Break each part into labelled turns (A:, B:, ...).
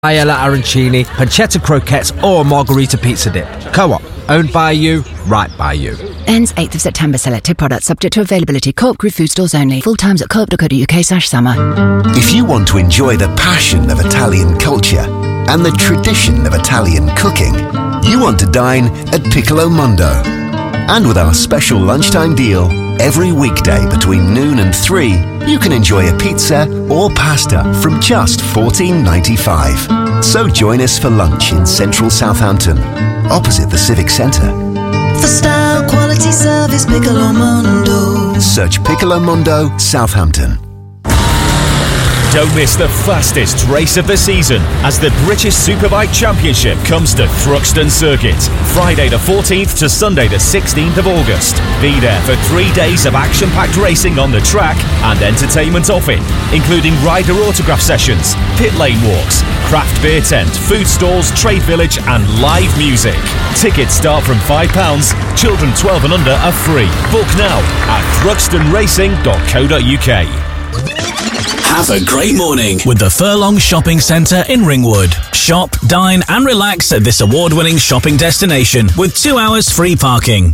A: paella arancini, pancetta croquettes or margarita pizza dip. Co-op, owned by you, right by you.
B: Ends 8th of September. Selected products subject to availability. Co-op Group food stores only. Full times at co-op.co.uk/summer.
C: If you want to enjoy the passion of Italian culture and the tradition of Italian cooking, you want to dine at Piccolo Mondo. And with our special lunchtime deal, every weekday between noon and 3, you can enjoy a pizza or pasta from just $14.95. So join us for lunch in central Southampton, opposite the Civic Centre.
D: For style, quality, service, Piccolo Mondo.
C: Search Piccolo Mondo, Southampton.
E: Don't miss the fastest race of the season as the British Superbike Championship comes to Thruxton Circuit, Friday the 14th to Sunday the 16th of August. Be there for 3 days of action-packed racing on the track and entertainment off it, including rider autograph sessions, pit lane walks, craft beer tent, food stalls, trade village and live music. Tickets start from £5. Children 12 and under are free. Book now at thruxtonracing.co.uk.
F: Have a great morning with the Furlong Shopping Centre in Ringwood. Shop, dine and relax at this award-winning shopping destination with 2 hours free parking.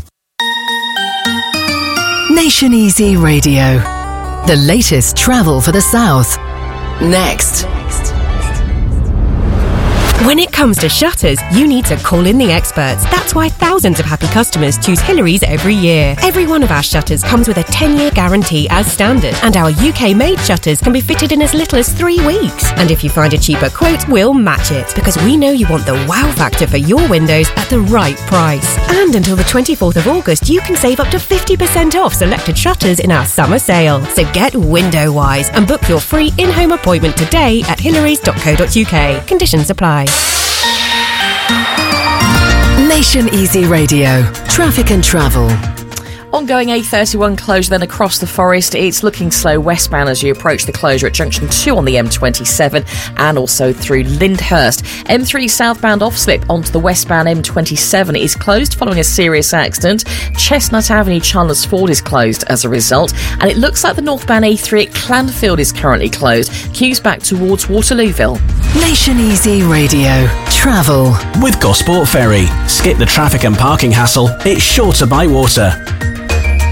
G: Nation Easy Radio. The latest travel for the South. Next.
H: When it comes to shutters, you need to call in the experts. That's why thousands of happy customers choose Hillary's every year. Every one of our shutters comes with a 10-year guarantee as standard, and our UK-made shutters can be fitted in as little as 3 weeks. And if you find a cheaper quote, we'll match it, because we know you want the wow factor for your windows at the right price. And until the 24th of August, you can save up to 50% off selected shutters in our summer sale. So get window wise and book your free in-home appointment today at hillarys.co.uk. Conditions apply.
G: Nation Easy Radio. Traffic and travel.
I: Ongoing A31 closure then across the Forest. It's looking slow westbound as you approach the closure at junction 2 on the M27 and also through Lyndhurst. M3 southbound off-slip onto the westbound M27 is closed following a serious accident. Chestnut Avenue Chandler's Ford is closed as a result, and it looks like the northbound A3 at Clanfield is currently closed. Queues back towards Waterlooville.
G: Nation Easy Radio. Travel.
F: With Gosport Ferry. Skip the traffic and parking hassle. It's shorter by water.